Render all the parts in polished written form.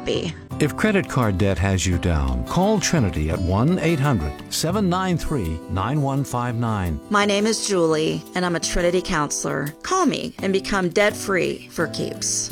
happy. If credit card debt has you down, call Trinity at 1-800-793-9159. My name is Julie, and I'm a Trinity counselor. Call me and become debt-free for keeps.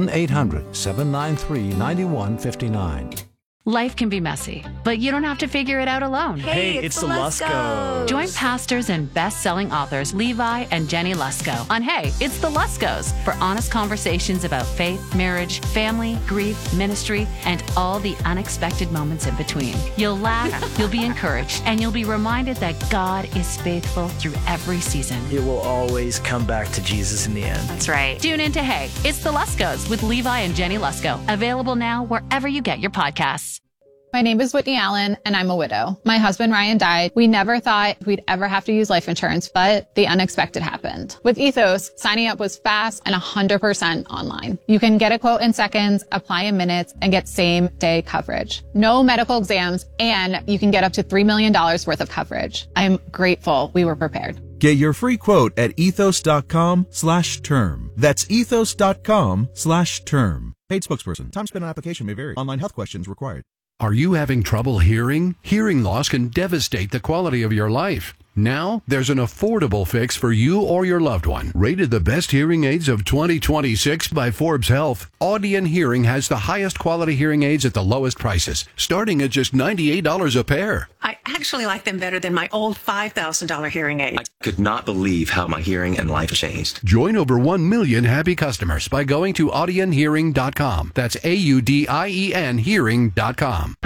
1-800-793-9159. Life can be messy, but you don't have to figure it out alone. Hey, it's the Luskos. Join pastors and best-selling authors Levi and Jenny Lusko on Hey, It's the Luskos for honest conversations about faith, marriage, family, grief, ministry, and all the unexpected moments in between. You'll laugh, you'll be encouraged, and you'll be reminded that God is faithful through every season. It will always come back to Jesus in the end. That's right. Tune in to Hey, It's the Luskos with Levi and Jenny Lusko. Available now wherever you get your podcasts. My name is Whitney Allen, and I'm a widow. My husband, Ryan, died. We never thought we'd ever have to use life insurance, but the unexpected happened. With Ethos, signing up was fast and 100% online. You can get a quote in seconds, apply in minutes, and get same-day coverage. No medical exams, and you can get up to $3 million worth of coverage. I'm grateful we were prepared. Get your free quote at ethos.com/term. That's ethos.com/term. Paid spokesperson. Time spent on application may vary. Online health questions required. Are you having trouble hearing? Hearing loss can devastate the quality of your life. Now, there's an affordable fix for you or your loved one. Rated the best hearing aids of 2026 by Forbes Health, Audien Hearing has the highest quality hearing aids at the lowest prices, starting at just $98 a pair. I actually like them better than my old $5,000 hearing aid. I could not believe how my hearing and life changed. Join over 1 million happy customers by going to audienhearing.com. That's AUDIEN hearing.com.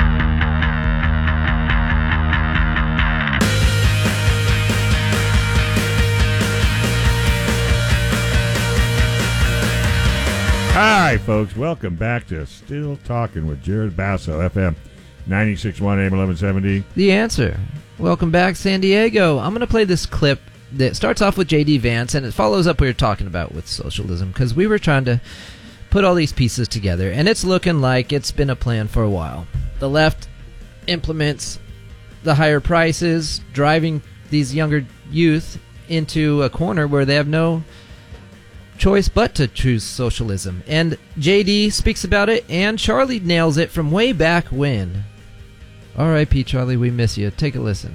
Hi, folks. Welcome back to Still Talking with Jared Basso, FM 96.1 AM 1170. The Answer. Welcome back, San Diego. I'm going to play this clip that starts off with J.D. Vance, and it follows up what we were talking about with socialism, because we were trying to put all these pieces together, and it's looking like it's been a plan for a while. The left implements the higher prices, driving these younger youth into a corner where they have no choice but to choose socialism. And JD speaks about it, and Charlie nails it from way back when. R.I.P. Charlie, we miss you. Take a listen.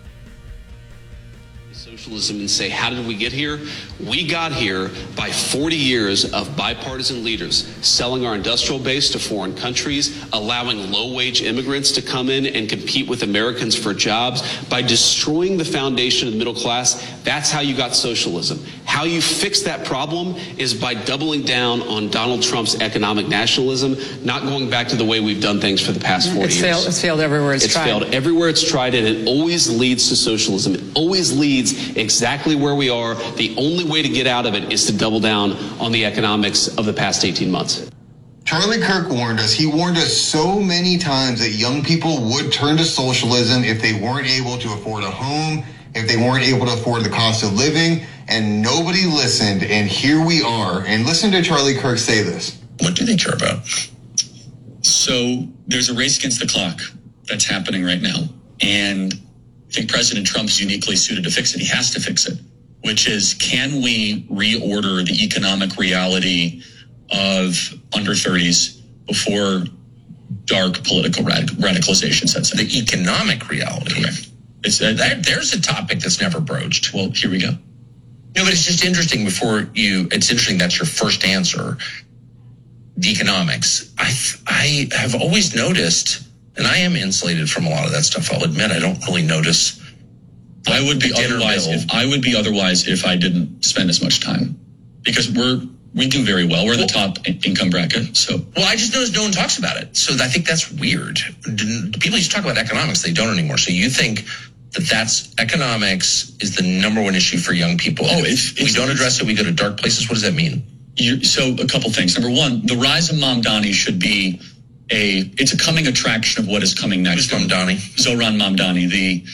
Socialism and say, how did we get here? We got here by 40 years of bipartisan leaders selling our industrial base to foreign countries, allowing low-wage immigrants to come in and compete with Americans for jobs, by destroying the foundation of the middle class. That's how you got socialism. How you fix that problem is by doubling down on Donald Trump's economic nationalism, not going back to the way we've done things for the past 40 years. It's failed everywhere it's tried. It's failed everywhere it's tried, and it always leads to socialism. It always leads exactly where we are. The only way to get out of it is to double down on the economics of the past 18 months. Charlie Kirk warned us. He warned us so many times that young people would turn to socialism if they weren't able to afford a home, if they weren't able to afford the cost of living, and nobody listened, and here we are. And listen to Charlie Kirk say this. What do they care about? So there's a race against the clock that's happening right now, and I think President Trump's uniquely suited to fix it. He has to fix it, which is, can we reorder the economic reality of under 30s before dark political radicalization sets in? The economic reality. Correct. There's a topic that's never broached. Well, here we go. No, but it's just interesting it's interesting that's your first answer. The economics. I have always noticed, and I am insulated from a lot of that stuff, I'll admit, I don't really notice. I would be otherwise if I didn't spend as much time, because we do very well. We're the top income bracket. So, well, I just noticed no one talks about it. So I think that's weird. People used to talk about economics. They don't anymore. So you think that's economics is the number one issue for young people. Oh, if we don't address it, we go to dark places. What does that mean? So a couple things. Number one, the rise of Mamdani should be it's a coming attraction of what is coming next. Who's Mamdani? Zohran Mamdani,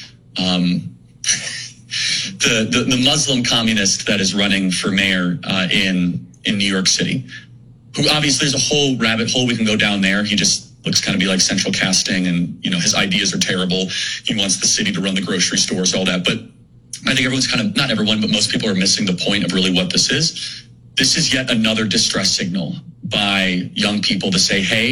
the Muslim communist that is running for mayor in New York City, who obviously there's a whole rabbit hole we can go down there. He just looks kind of be like central casting, and his ideas are terrible. He wants the city to run the grocery stores, all that. But I think everyone's not everyone, but most people are missing the point of really what this is. This is yet another distress signal by young people to say, hey,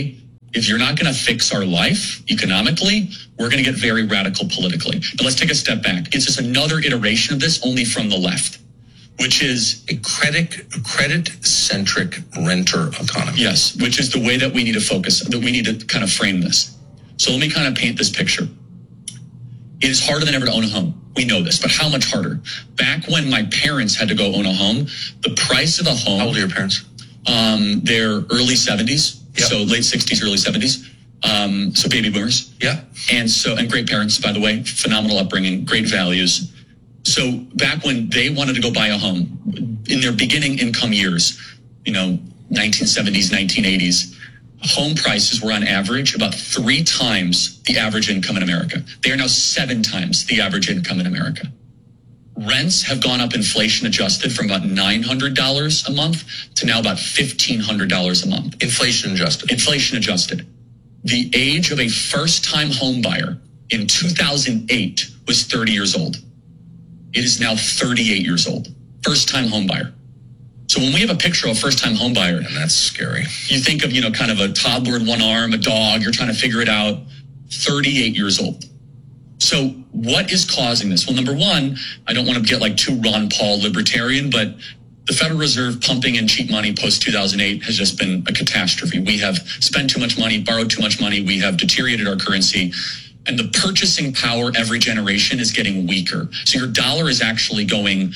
if you're not going to fix our life economically, we're going to get very radical politically. But let's take a step back. It's just another iteration of this, only from the left, which is a credit-centric renter economy. Yes, which is the way that we need to focus, that we need to kind of frame this. So let me kind of paint this picture. It is harder than ever to own a home. We know this, but how much harder? Back when my parents had to go own a home, the price of a home... How old are your parents? They're early 70s. Yep. So late 60s, early 70s. So baby boomers. Yeah. And great parents, by the way, phenomenal upbringing, great values. So back when they wanted to go buy a home in their beginning income years, 1970s, 1980s, home prices were on average about 3 times the average income in America. They are now 7 times the average income in America. Rents have gone up inflation adjusted from about $900 a month to now about $1,500 a month. Inflation adjusted. Inflation adjusted. The age of a first-time home buyer in 2008 was 30 years old. It is now 38 years old. First-time home buyer. So when we have a picture of a first-time home buyer, and that's scary. You think of, kind of a toddler in one arm, a dog, you're trying to figure it out. 38 years old. So what is causing this? Well, number one, I don't want to get like too Ron Paul libertarian, but the Federal Reserve pumping in cheap money post-2008 has just been a catastrophe. We have spent too much money, borrowed too much money. We have deteriorated our currency. And the purchasing power every generation is getting weaker. So your dollar is actually going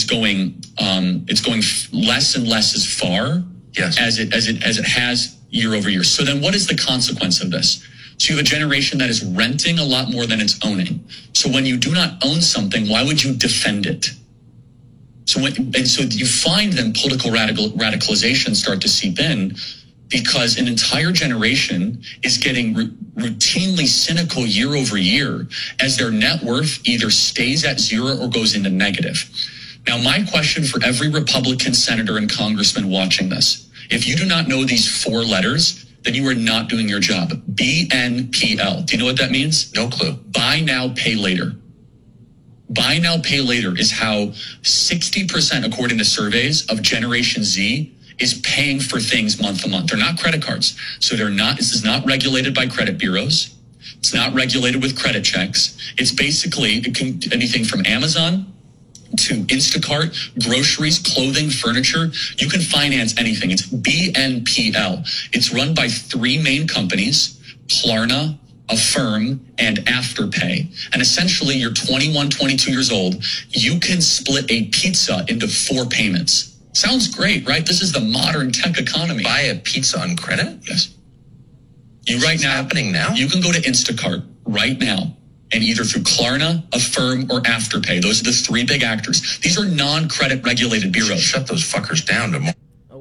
less and less as far as it has year over year. So then what is the consequence of this? So you have a generation that is renting a lot more than it's owning. So when you do not own something, why would you defend it? So you find then political radicalization start to seep in, because an entire generation is getting routinely cynical year over year as their net worth either stays at 0 or goes into negative. Now, my question for every Republican senator and congressman watching this, if you do not know these 4 letters, then you are not doing your job. BNPL. Do you know what that means? No clue. Buy now, pay later. Buy now, pay later is how 60%, according to surveys, of Generation Z is paying for things month to month. They're not credit cards. So this is not regulated by credit bureaus. It's not regulated with credit checks. It's basically anything from Amazon to Instacart, groceries, clothing, furniture. You can finance anything. It's BNPL. It's run by 3 main companies, Klarna, Affirm, and Afterpay. And essentially, you're 21, 22 years old. You can split a pizza into 4 payments. Sounds great, right? This is the modern tech economy. Buy a pizza on credit? Yes. Happening now? You can go to Instacart right now, and either through Klarna, Affirm, or Afterpay. Those are the 3 big actors. These are non-credit regulated bureaus. Shut those fuckers down tomorrow.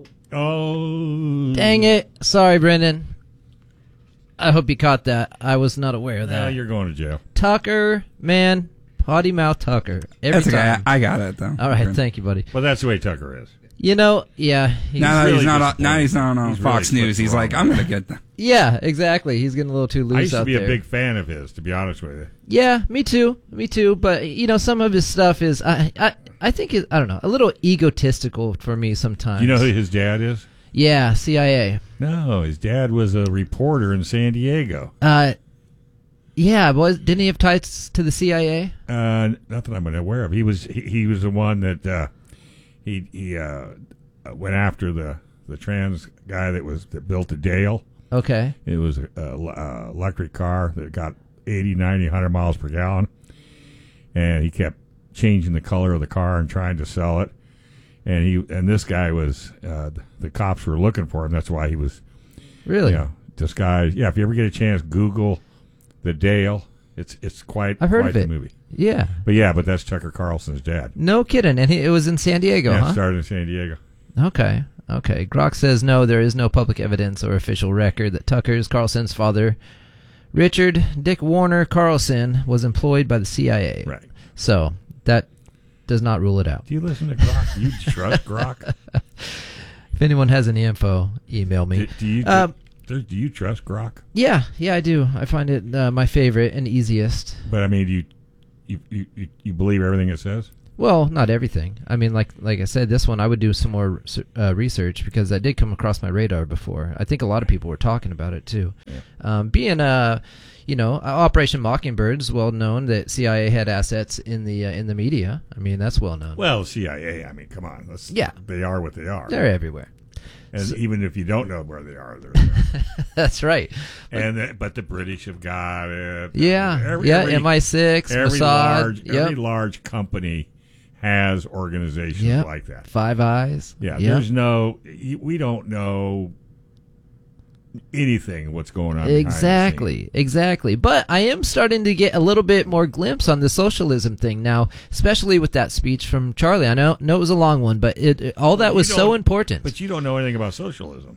Oh. Dang it. Sorry, Brendan. I hope you caught that. I was not aware of that. You're going to jail. Tucker, man. Potty mouth Tucker. Every That's time. okay. I got it, though. All right. Thank you, buddy. Well, that's the way Tucker is. Yeah. He's not on Fox really News. He's like, I'm going to get them. Yeah, exactly. He's getting a little too loose out there. I used to be a big fan of his, to be honest with you. Yeah, me too. But, some of his stuff is, I think, I don't know, a little egotistical for me sometimes. You know who his dad is? Yeah, CIA. No, his dad was a reporter in San Diego. Yeah, didn't he have ties to the CIA? Not that I'm aware of. He was the one that he went after the trans guy that built the Dale. Okay. It was an electric car that got 80, 90, 100 miles per gallon, and he kept changing the color of the car and trying to sell it. And this guy was the cops were looking for him. That's why he was really disguised. Yeah, if you ever get a chance, Google the Dale. It's quite. I've heard quite of it. The movie. Yeah, but that's Tucker Carlson's dad. No kidding, and it was in San Diego. Yeah, huh? It started in San Diego. Okay. Grok says no, there is no public evidence or official record that Tucker's Carlson's father, Richard Dick Warner Carlson, was employed by the CIA. Right. So that does not rule it out. Do you listen to Grok? You trust Grok? If anyone has any info, email me. Do you trust Grok? Yeah, I do. I find it my favorite and easiest. But I mean, you believe everything it says? Well, not everything. I mean, like I said, this one I would do some more research because that did come across my radar before. I think a lot of people were talking about it too. Yeah. Being Operation Mockingbird is well known that CIA had assets in the media. I mean, that's well known. Well, CIA. I mean, come on. They are what they are. They're everywhere. And even if you don't know where they are, they're there. That's right. But the British have got it. Yeah. MI6, Mossad. Every large company has organizations like that. Five Eyes. Yeah. We don't know anything what's going on. Exactly. But I am starting to get a little bit more glimpse on the socialism thing now, especially with that speech from Charlie. I know it was a long one, but all that was so important. But you don't know anything about socialism.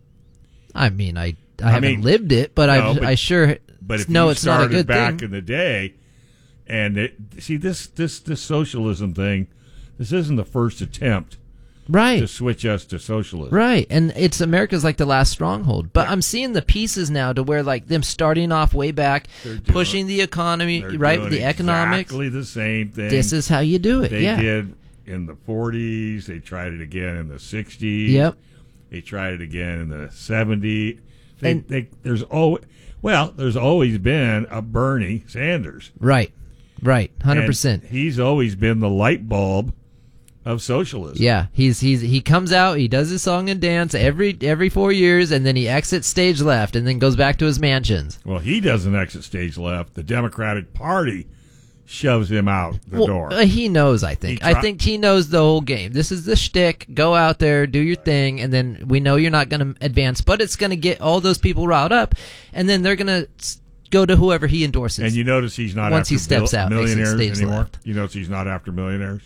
I mean, I haven't lived it, but I sure know it's not a good back thing. In the day, and this socialism thing, this isn't the first attempt. Right. To switch us to socialism. Right. And it's America's like the last stronghold. But I'm seeing the pieces now to where like them starting off way back, pushing the economy, right? The economics. Exactly the same thing. This is how you do it. They did in the 40s. They tried it again in the 60s. Yep. They tried it again in the 70s. There's always been a Bernie Sanders. Right. 100%. And he's always been the light bulb of socialism. Yeah, he comes out, he does his song and dance every 4 years, and then he exits stage left, and then goes back to his mansions. Well, he doesn't exit stage left. The Democratic Party shoves him out the door. He knows. I think he knows the whole game. This is the shtick. Go out there, do your thing, and then we know you're not going to advance, but it's going to get all those people riled up, and then they're going to go to whoever he endorses. And you notice he's not once after he steps out, millionaires anymore. Left. You notice he's not after millionaires.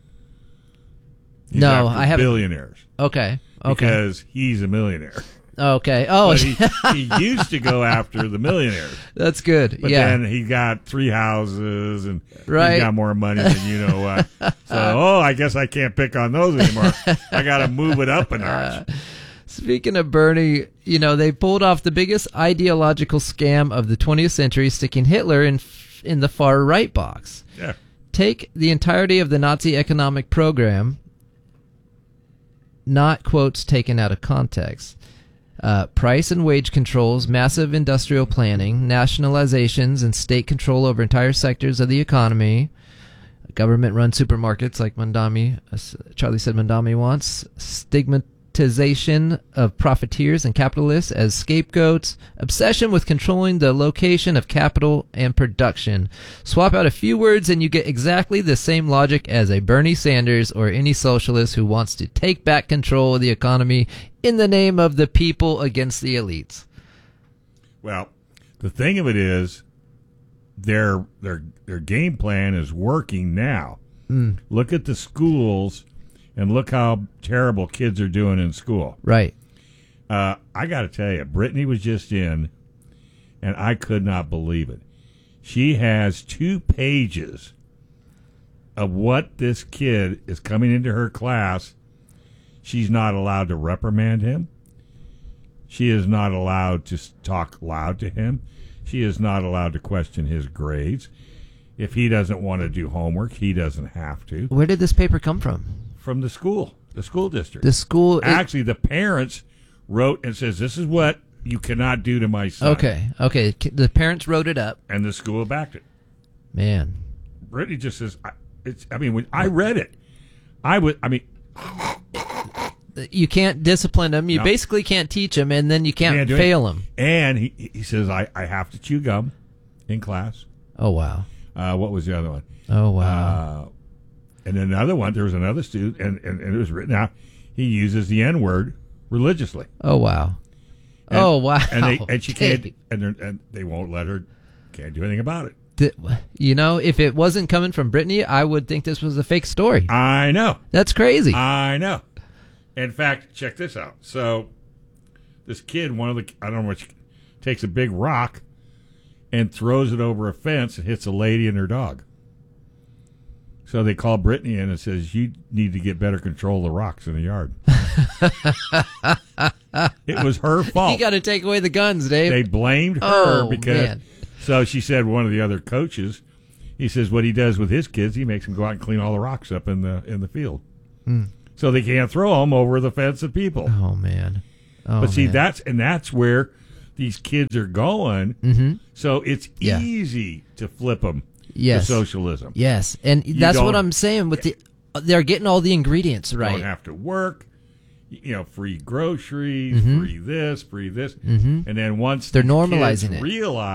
He's no, after I haven't. Billionaires. Okay. Because he's a millionaire. Okay. Oh, but he used to go after the millionaires. That's good. But then he got 3 houses and he's got more money than you know what. So, I guess I can't pick on those anymore. I got to move it up a notch. Speaking of Bernie, they pulled off the biggest ideological scam of the 20th century, sticking Hitler in the far right box. Yeah. Take the entirety of the Nazi economic program, not quotes taken out of context. Price and wage controls, massive industrial planning, nationalizations and state control over entire sectors of the economy, government-run supermarkets like Charlie said Mandami wants, stigmatization of profiteers and capitalists as scapegoats, obsession with controlling the location of capital and production. Swap out a few words and you get exactly the same logic as a Bernie Sanders or any socialist who wants to take back control of the economy in the name of the people against the elites. Well, the thing of it is, their game plan is working now. Look at the schools and look how terrible kids are doing in school. Right. I got to tell you, Brittany was just in, and I could not believe it. She has 2 pages of what this kid is coming into her class. She's not allowed to reprimand him. She is not allowed to talk loud to him. She is not allowed to question his grades. If he doesn't want to do homework, he doesn't have to. Where did this paper come from? From the school district. The school. Actually, the parents wrote and says, "This is what you cannot do to my son." Okay. The parents wrote it up, and the school backed it. Man, Brittany just says, when I read it, I mean. You can't discipline him. You basically can't teach him, and then you can't fail him. And he says, I have to chew gum in class. Oh, wow. What was the other one? Oh, wow. And then another one, there was another student, and it was written out, he uses the N-word religiously. Oh, wow. And she can't, and they won't let her, can't do anything about it. If it wasn't coming from Brittany, I would think this was a fake story. I know. That's crazy. I know. In fact, check this out. So, this kid, I don't know which, takes a big rock and throws it over a fence and hits a lady and her dog. So they call Brittany in and says, "You need to get better control of the rocks in the yard." It was her fault. You got to take away the guns, Dave. They blamed her because. Man. So she said one of the other coaches He says what he does with his kids, he makes them go out and clean all the rocks up in the field, so they can't throw them over the fence at people. Oh man! But see, that's where these kids are going. Mm-hmm. So it's easy to flip them to socialism. Yes, and that's what I'm saying. With they're getting all the ingredients right. You don't have to work. Free groceries, free this, and then once they're normalizing it,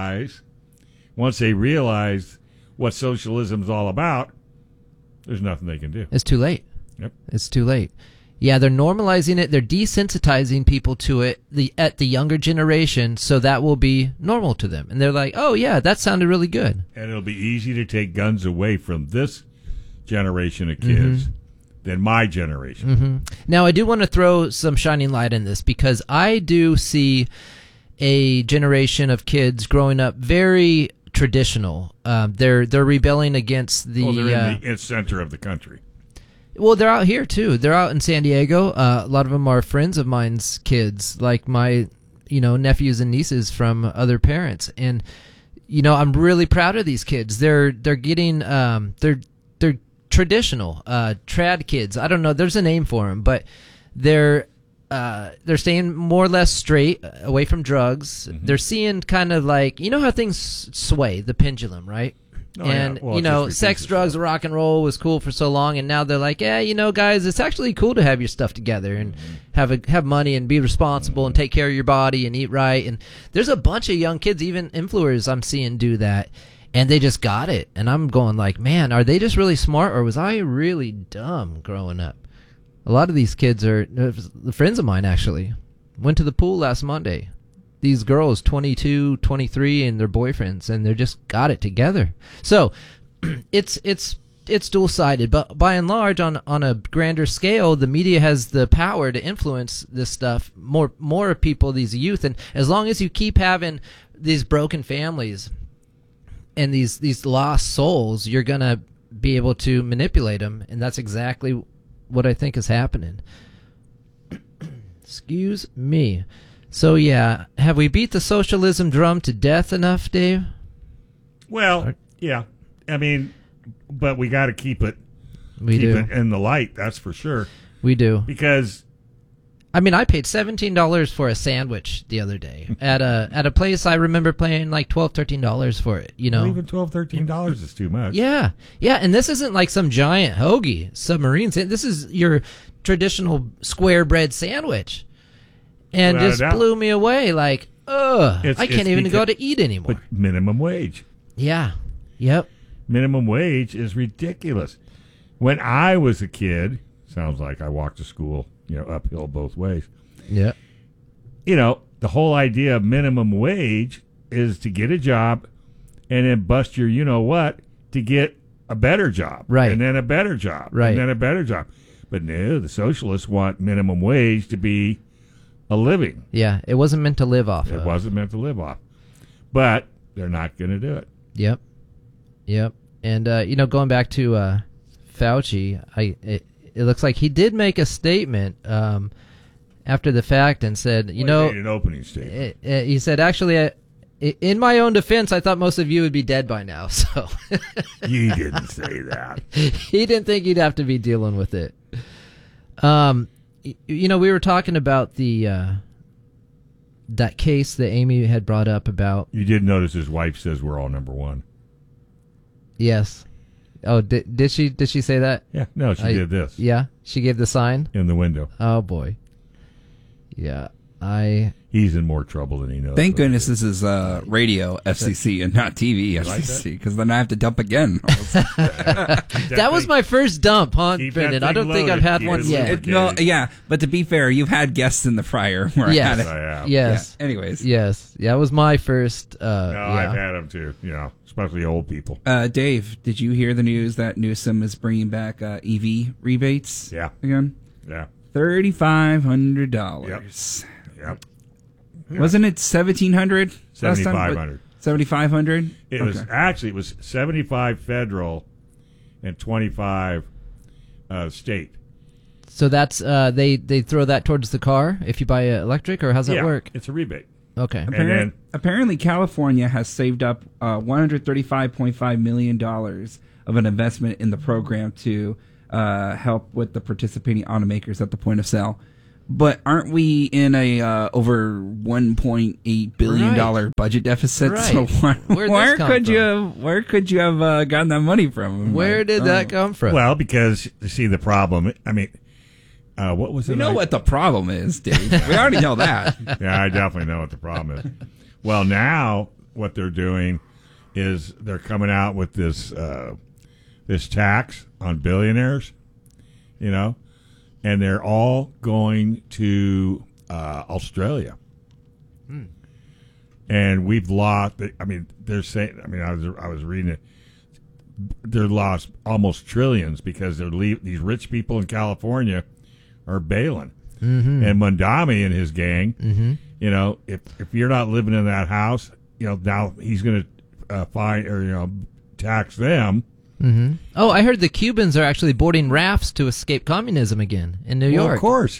once they realize what socialism's all about, there's nothing they can do. It's too late. Yep, it's too late. Yeah, they're normalizing it. They're desensitizing people to it at the younger generation, so that will be normal to them. And they're like, oh, yeah, that sounded really good. And it'll be easy to take guns away from this generation of kids than my generation. Now, I do want to throw some shining light in this because I do see a generation of kids growing up very traditional. They're rebelling against the... they're in the center of the country. Well, they're out here, too. They're out in San Diego. A lot of them are friends of mine's kids, like my, nephews and nieces from other parents. And, I'm really proud of these kids. They're getting, they're traditional, trad kids. I don't know. There's a name for them, but they're staying more or less straight, away from drugs. They're seeing kind of like, how things sway, the pendulum, right? Oh, and, yeah. Well, sex, drugs, rock and roll was cool for so long, and now they're like, guys, it's actually cool to have your stuff together and have money and be responsible and take care of your body and eat right. And there's a bunch of young kids, even influencers I'm seeing do that, and they just got it. And I'm going like, man, are they just really smart, or was I really dumb growing up? A lot of these kids are friends of mine, actually. Went to the pool last Monday. These girls, 22, 23, and their boyfriends, and they just got it together. So it's dual-sided, but by and large, on a grander scale, the media has the power to influence this stuff, more people, these youth, and as long as you keep having these broken families and these lost souls, you're going to be able to manipulate them, and that's exactly what I think is happening. Excuse me. So, yeah, have we beat the socialism drum to death enough, Dave? Well, yeah. I mean, but we got to keep it in the light, that's for sure. We do. Because... I mean, I paid $17 for a sandwich the other day at a place I remember paying like $12, $13 for it, Well, even $12, $13 is too much. Yeah, and this isn't like some giant hoagie submarine. This is your traditional square bread sandwich. And just blew me away. Like, I can't even go to eat anymore. But minimum wage. Yeah. Yep. Minimum wage is ridiculous. When I was a kid, sounds like I walked to school, uphill both ways. Yeah. The whole idea of minimum wage is to get a job and then bust your you-know-what to get a better job. Right. And then a better job. Right. And then a better job. But no, the socialists want minimum wage to be a living. Yeah, it wasn't meant to live off of. It wasn't meant to live off. But they're not going to do it. Yep. And, going back to Fauci, it looks like he did make a statement after the fact and said, he made an opening statement. He said, actually, in my own defense, I thought most of you would be dead by now. So He didn't say that. He didn't think he'd have to be dealing with it. We were talking about the that case that Amy had brought up about. You did notice his wife says we're all number one. Yes. Oh, did she say that? Yeah. No, she did this. Yeah, she gave the sign in the window. Oh boy. Yeah, He's in more trouble than he knows. Thank goodness this is radio FCC and not TV FCC, because then I have to dump again. That was my first dump, huh, Brendan? I don't think I've had one yet. Yeah, but to be fair, you've had guests in the prior where I had it. I have. Yes. Yeah. Anyways. Yes. Yeah, it was my first. I've had them too. Especially old people. Dave, did you hear the news that Newsom is bringing back EV rebates? Yeah. Again? Yeah. $3,500. Yep. Wasn't it $1,700? $7,500. $7,500? It was 75 federal and 25 state. So that's they throw that towards the car if you buy electric, or how's that work? It's a rebate. Okay. Apparently, California has saved up $135.5 million of an investment in the program to help with the participating automakers at the point of sale. But aren't we in a over $1.8 billion budget deficit? Right. So where could you have gotten that money from? Where did that come from? Well, because you see the problem. I mean, what was it? We know what the problem is, Dave. We already know that. Yeah, I definitely know what the problem is. Well, now what they're doing is they're coming out with this this tax on billionaires, and they're all going to Australia. And we've lost. I mean, they're saying. I mean, I was reading it. They're lost almost trillions because these rich people in California are bailing. Mm-hmm. And Mondami and his gang, if you're not living in that house, now he's going to fine or tax them. Mm-hmm. Oh, I heard the Cubans are actually boarding rafts to escape communism again in New York. Of course.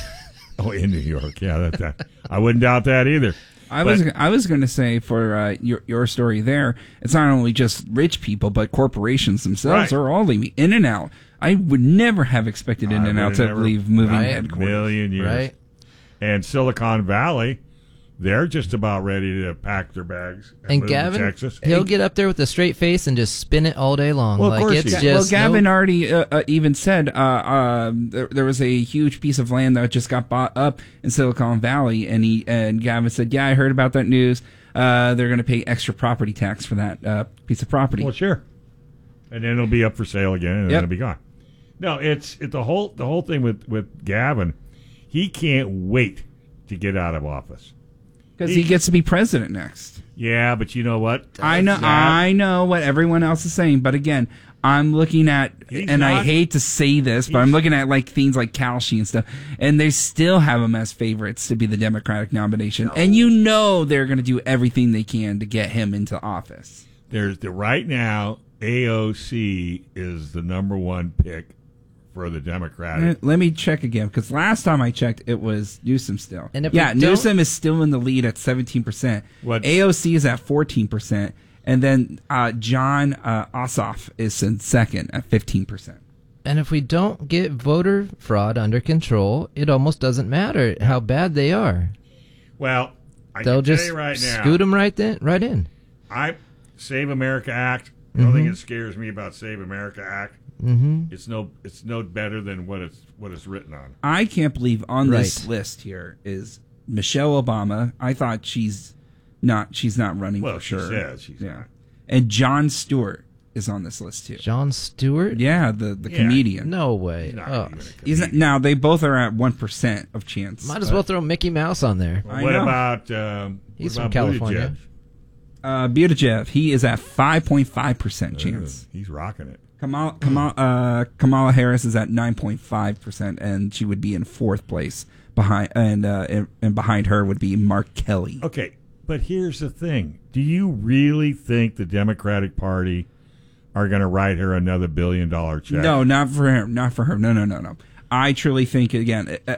In New York, yeah. I wouldn't doubt that either. I was going to say for your story there, it's not only just rich people, but corporations themselves are all leaving In and Out. I would never have expected In and Out to leave moving headquarters. Million years. Right. And Silicon Valley, they're just about ready to pack their bags and move Gavin, to Texas. He'll get up there with a straight face and just spin it all day long. Well, of course he will. Well, Gavin already even said there was a huge piece of land that just got bought up in Silicon Valley, and Gavin said, "Yeah, I heard about that news. They're going to pay extra property tax for that piece of property." Well, sure. And then it'll be up for sale again, and then it'll be gone. No, it's the whole thing with Gavin. He can't wait to get out of office. Because he gets to be president next. Yeah, but you know what? I know what everyone else is saying, but again, I'm looking at, I hate to say this, but I'm looking at like things like Kalshi and stuff, and they still have him as favorites to be the Democratic nomination, and they're going to do everything they can to get him into office. Right now, AOC is the number one pick for the Democratic. Let me check again, because last time I checked, it was Newsom still. And Newsom is still in the lead at 17%. AOC is at 14%, and then John Ossoff is in second at 15%. And if we don't get voter fraud under control, it almost doesn't matter how bad they are. Well, they'll just tell you right now, scoot them right in. Save America Act. The only thing that scares me about Save America Act, it's no better than what it's written on. I can't believe on this list here is Michelle Obama. I thought she's not running for sure. She says she's not. And Jon Stewart is on this list too. Jon Stewart? Yeah, the comedian. No way. He's not, now they both are at 1% of chance. Might as well throw Mickey Mouse on there. Well, what about he's from California. Buttigieg, he is at 5.5% chance. He's rocking it. Kamala Harris is at 9.5%, and she would be in fourth place behind, and behind her would be Mark Kelly. Okay, but here's the thing: do you really think the Democratic Party are going to write her another $1 billion check? No, not for her. Not for her. No. I truly think we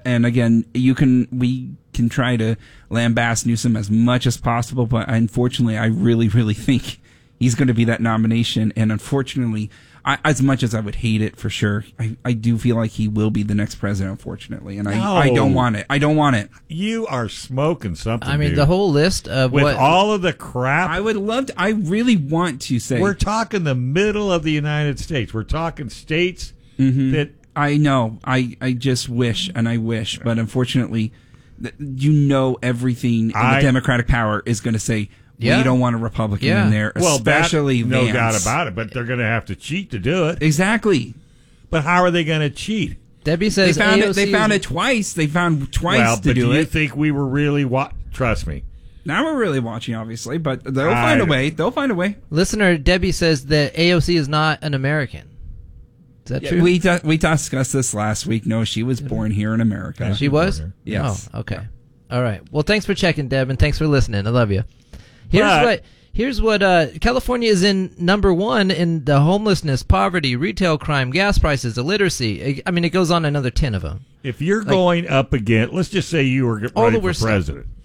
can try to lambast Newsom as much as possible, but unfortunately, I really, really think he's going to be that nomination. And unfortunately, as much as I would hate it for sure, I do feel like he will be the next president, unfortunately. And I don't want it. I don't want it. You are smoking something. I mean, dude. the whole list of with all of the crap. I would love to. I really want to say we're talking the middle of the United States. We're talking states that. I know. I just wish, and I wish, but unfortunately, everything in the Democratic power is going to say, we don't want a Republican in there, especially Vance. No doubt about it, but they're going to have to cheat to do it. Exactly. But how are they going to cheat? Debbie says they found it twice. They found twice to do it. Do you think we were really trust me? Now we're really watching, obviously, but they'll find a way. They'll find a way. Listener Debbie says that AOC is not an American. Is that true? We discussed this last week. No, she was born here in America. She was? Yes. Oh, okay. All right. Well, thanks for checking, Deb, and thanks for listening. I love you. Here's what California is in number one in the homelessness, poverty, retail crime, gas prices, illiteracy. I mean, it goes on another 10 of them. If you're going up again, let's just say you were running for president.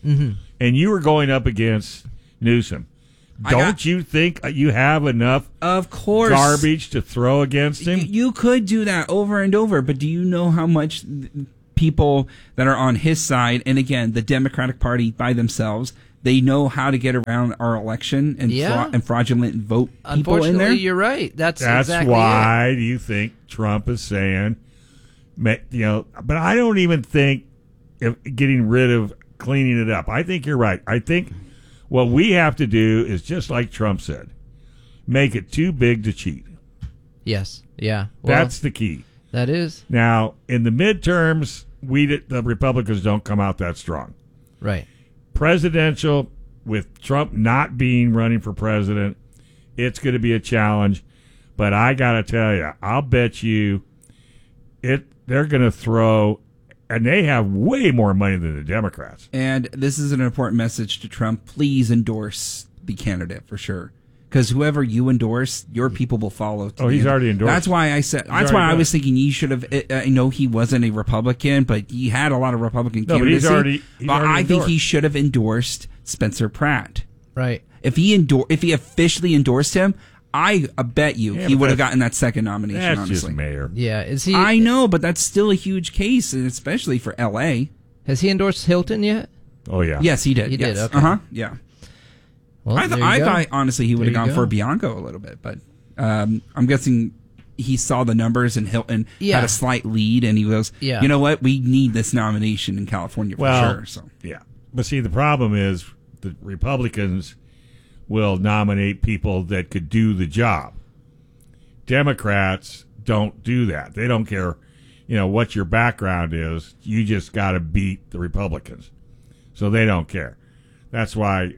and you were going up against Newsom. Don't you think you have enough of course garbage to throw against him? You could do that over and over, but do you know how much people that are on his side, and again, the Democratic Party by themselves, they know how to get around our election and fraudulent vote people in there? Unfortunately, you're right. That's exactly why it. Do you think Trump is saying, but I don't even think getting rid of cleaning it up. I think you're right. I think what we have to do is just like Trump said, make it too big to cheat. Yes. Yeah. Well, that's the key. That is. Now, in the midterms, the Republicans don't come out that strong. Right. Presidential, with Trump not running for president, it's going to be a challenge. But I got to tell you, I'll bet you they're going to throw, and they have way more money than the Democrats. And this is an important message to Trump. Please endorse the candidate for sure. Because whoever you endorse, your people will follow. He's already endorsed. That's why I said. That's why I was thinking he should have. I know he wasn't a Republican, but he had a lot of Republican candidacy. But he's already I think he should have endorsed Spencer Pratt. Right. If he officially endorsed him, I bet you he would have gotten that second nomination. That's honestly, just mayor. Yeah. Is he? I know, but that's still a huge case, and especially for L.A. Has he endorsed Hilton yet? Oh yeah. Yes, he did. He did. Okay. Yeah. Well, I thought honestly he would have gone for Bianco a little bit, but I'm guessing he saw the numbers and Hilton had a slight lead, and he goes, you know what, we need this nomination in California for sure. So yeah, but see, the problem is the Republicans will nominate people that could do the job. Democrats don't do that. They don't care, what your background is. You just got to beat the Republicans, so they don't care. That's why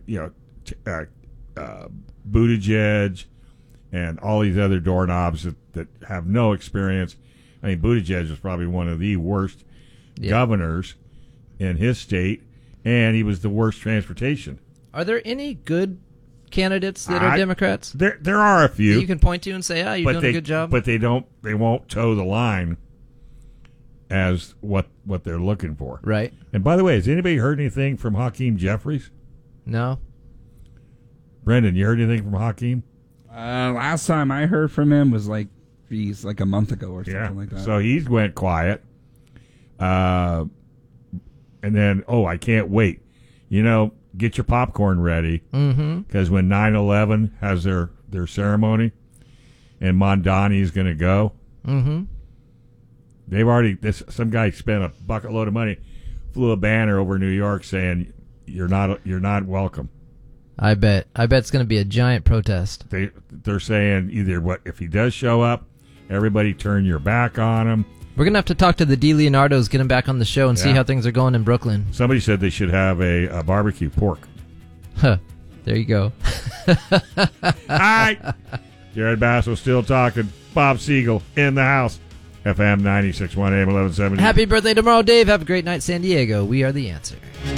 Buttigieg and all these other doorknobs that have no experience. I mean, Buttigieg was probably one of the worst governors in his state, and he was the worst transportation. Are there any good candidates that are Democrats? There are a few that you can point to and say, you're doing a good job. But they won't toe the line as what they're looking for. Right. And by the way, has anybody heard anything from Hakeem Jeffries? No. Brendan, you heard anything from Hakeem? Last time I heard from him was like a month ago or something like that. So he went quiet. And then, I can't wait. Get your popcorn ready. Because when 9/11 has their ceremony and Mondani is going to go, they've already, some guy spent a bucket load of money, flew a banner over New York saying, you're not welcome. I bet it's going to be a giant protest. They're saying either if he does show up, everybody turn your back on him. We're going to have to talk to the DeLeonardos, get him back on the show, and see how things are going in Brooklyn. Somebody said they should have a barbecue pork. Huh. There you go. All right. Jared Basso still talking. Bob Siegel in the house. FM 96.1 AM 1170. Happy birthday tomorrow, Dave. Have a great night, San Diego. We are the answer.